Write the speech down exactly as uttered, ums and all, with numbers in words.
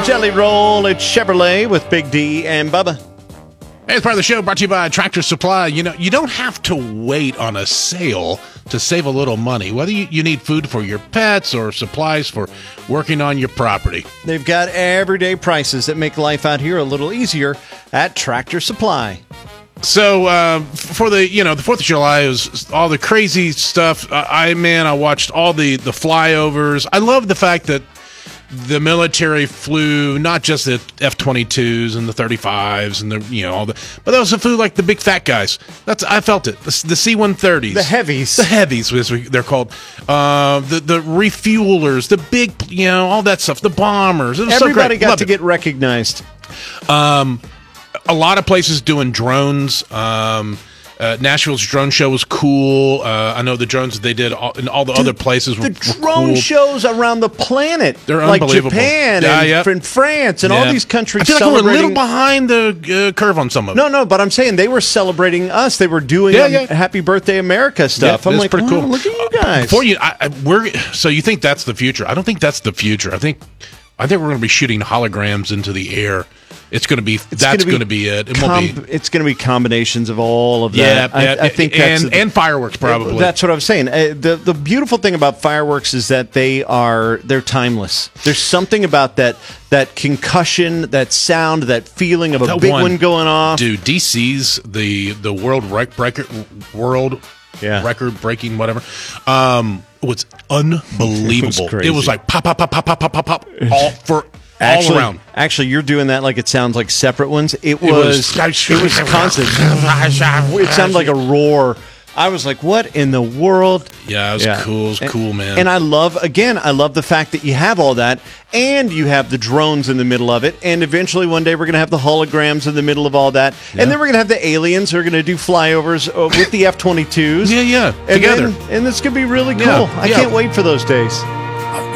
Jelly Roll. It's Chevrolet with Big D and Bubba. Hey, it's part of the show brought to you by Tractor Supply. You know, you don't have to wait on a sale to save a little money, whether you, you need food for your pets or supplies for working on your property. They've got everyday prices that make life out here a little easier at Tractor Supply. So uh, for the you know the Fourth of July is all the crazy stuff. Uh, I man, I watched all the the flyovers. I love the fact that the military flew not just the F twenty-twos and the thirty-fives and the you know all the, but they also flew like the big fat guys. That's I felt it. The, the C one thirties, the heavies, the heavies, as they're called. Uh, the the refuelers, the big you know all that stuff. The bombers. It was Everybody so great. got Love to it. get recognized. Um, a lot of places doing drones. Um. Uh, Nashville's drone show was cool. Uh, I know the drones that they did all, in all the Dude, other places were, the were drone cool. shows around the planet. They're like unbelievable. Japan Yeah, and, yep. and France and Yeah. all these countries I feel like we're a celebrating. little behind the uh, curve on some of it. No, no, but I'm saying they were celebrating us. They were doing Yeah, um, yeah. Happy Birthday America stuff. Yeah, I'm that's like, pretty oh, cool. look at you guys. Before you, I, I, we're so you think that's the future? I don't think that's the future. I think, I think we're going to be shooting holograms into the air. It's going to be. It's that's gonna going to be it. It com- won't be. It's going to be combinations of all of Yeah, that. I, yeah, I think that's and the- and fireworks probably. That's what I was saying. Uh, the the beautiful thing about fireworks is that they are they're timeless. There's something about that that concussion, that sound, that feeling of a That big one, going off. Dude, D C's the the world rec- record world Yeah. record breaking whatever. Um, was unbelievable. It was crazy. It was like pop pop pop pop pop pop pop pop all for Actually, all around. actually, you're doing that like it sounds like separate ones. It It was was- it was constant. It sounded like a roar. I was like, "What in the world?" Yeah, it was cool. It was And- cool, man. And I love, again, I love the fact that you have all that, and you have the drones in the middle of it, and eventually one day we're going to have the holograms in the middle of all that, Yeah. and then we're going to have the aliens who are going to do flyovers uh, with the F twenty-twos. Yeah, yeah, and together. then- and it's going to be really cool. Yeah, I yeah. can't wait for those days.